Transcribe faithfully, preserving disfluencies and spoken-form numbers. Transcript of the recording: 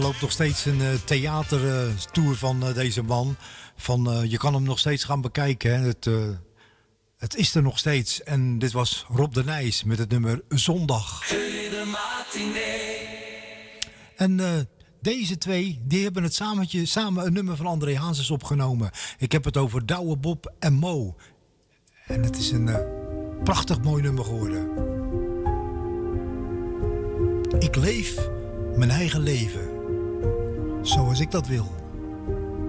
loopt nog steeds een uh, theatertour uh, van uh, deze man. Van, uh, je kan hem nog steeds gaan bekijken. Hè. Het, uh, het is er nog steeds. En dit was Rob de Nijs met het nummer Zondag. En uh, deze twee die hebben het samentje, samen een nummer van André Hazes opgenomen. Ik heb het over Douwe Bob en Mo. En het is een uh, prachtig mooi nummer geworden. Ik leef mijn eigen leven, zoals ik dat wil.